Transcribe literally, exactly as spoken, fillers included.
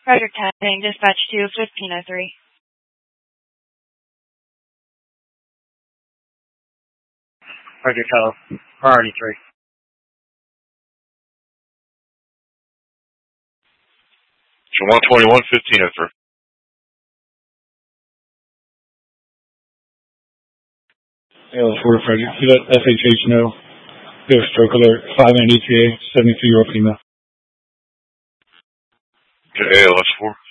Roger, tapping. Dispatch to fifteen oh three. Roger, Cal. Priority three. one twenty-one, fifteen oh three. A L S four, Frederick. You let S H H know. You have a stroke alert. five man E T A, seventy-two year old female. A L S four.